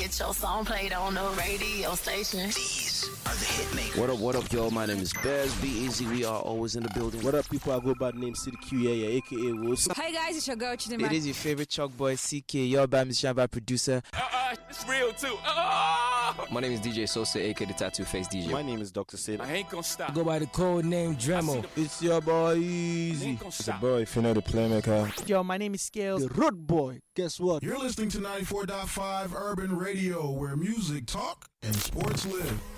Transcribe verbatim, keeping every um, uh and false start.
get your song played on the radio station. These are the hit makers. What up, what up, y'all? My name is Bez, Be Easy. We are always in the building. What up, people? I go by the name City Q, yeah, yeah, aka Wilson. Hi guys, it's your girl Chidima. It is your favorite chalk boy C K, your bad musician, bad producer. Uh-uh, it's real too. Uh-uh. My name is D J Sosa, aka the Tattoo Face D J. My name is Doctor Sid. I ain't gonna stop. Go by the code name Dremel. It's your boy Easy. It's the boy, if you know the playmaker. Yo, my name is Scales. The Road Boy. Guess what? You're listening to ninety-four point five Urban Radio, where music talk and sports live.